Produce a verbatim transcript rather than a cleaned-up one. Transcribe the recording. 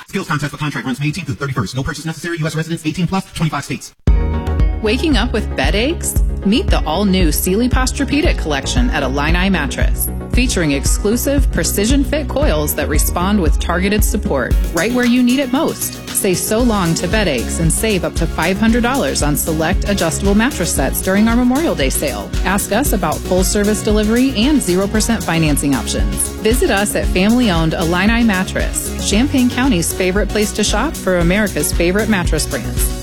Skills contest for contract runs May eighteenth through thirty-first. No purchase necessary. U S residents eighteen plus, twenty-five states. Waking up with bed aches? Meet the all-new Sealy Posturepedic collection at Illini Mattress, featuring exclusive precision-fit coils that respond with targeted support right where you need it most. Say so long to bed aches and save up to five hundred dollars on select adjustable mattress sets during our Memorial Day sale. Ask us about full-service delivery and zero percent financing options. Visit us at family-owned Illini Mattress, Champaign County's favorite place to shop for America's favorite mattress brands.